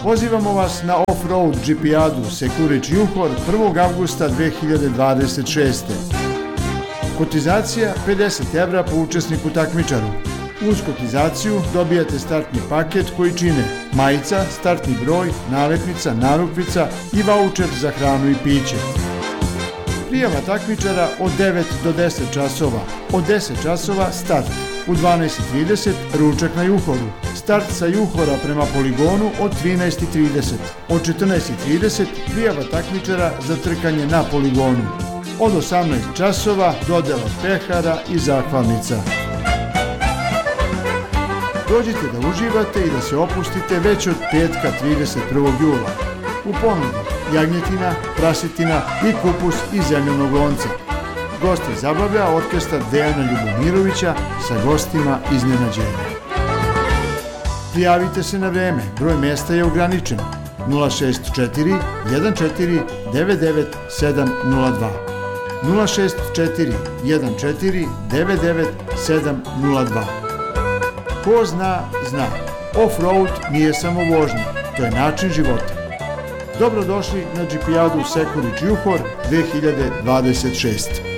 Pozivamo vas na off-road džipijadu Sekurić-Juhor 1. avgusta 2026. Kotizacija 50 € po učesniku takmičaru. Uz kotizaciju dobijate startni paket koji čine majica, startni broj, nalepnica, narukvica i vaučer za hranu i piće. Prijava takmičara od 9 do 10 časova. Od 10 časova start. U 12:30 ručak na Juhoru. Start sa Juhora prema poligonu od 13:30. Od 14:30 prijava takmičara za trkanje na poligonu. Od 18 časova dodela pehara i zahvalnica. Dođite da uživate i da se opustite već od petka 31. jula. U ponudi jagnjetina, prasetina i kupus iz zemljanog lonca. Goste zabavlja orkestar Dejana Ljubomirovića sa gostima iznenađenja. Prijavite se na vreme, broj mjesta je ograničen. 064 14 99 702 064 14 99 702. Ko zna, zna. Off-road nije samo vožnja, to je način života. Dobrodošli na džipijadu Sekurić-Juhor 2026.